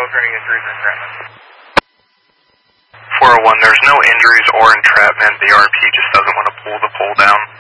any injuries or entrapment. 401, there's no injuries or entrapment. The RP just doesn't want to pull the pole down.